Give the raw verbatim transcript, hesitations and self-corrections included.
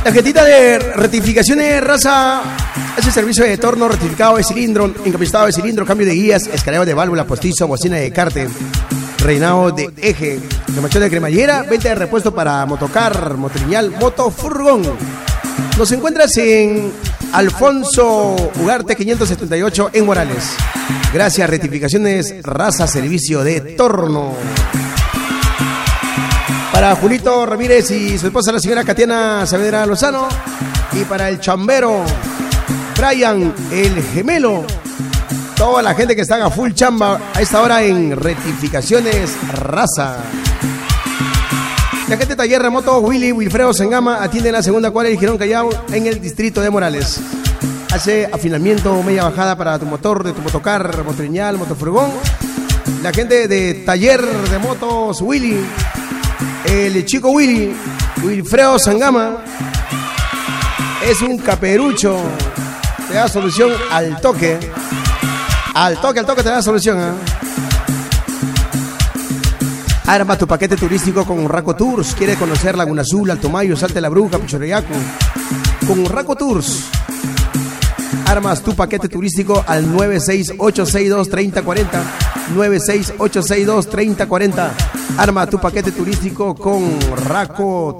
Tarjetita de rectificaciones, raza. Ese servicio de torno, rectificado de cilindro, encapistado de cilindro, cambio de guías, escareo de válvula, postizo, bocina de cárter, reinado de eje, remachón de cremallera, venta de repuesto para motocar, motoriñal, motofurgón. Nos encuentras en Alfonso Ugarte quinientos setenta y ocho en Morales. Gracias, rectificaciones, raza, servicio de torno. Para Julito Ramírez y su esposa, la señora Katiana Saavedra Lozano. Y para el chambero Brian, el gemelo. Toda la gente que está a full chamba a esta hora en rectificaciones, raza. La gente de Taller Remoto Willy Wilfredo Sengama atiende en la segunda cuadra de Girón Callao en el distrito de Morales. Hace afinamiento, media bajada para tu motor, de tu motocar, motoriñal, motofurgón. La gente de Taller de Motos Willy, el chico Willy Wilfredo Sengama, es un caperucho. Te da solución al toque. Al toque, al toque te da solución, ¿eh? Arma tu paquete turístico con Raco Tours. ¿Quieres conocer Laguna Azul, Alto Mayo, Salta de la Bruja, Pichorreyaco? Con Raco Tours. Armas tu paquete turístico al nueve seis ocho seis dos, tres cero cuatro cero. nueve seis ocho seis dos, tres cero cuatro cero. Arma tu paquete turístico con Raco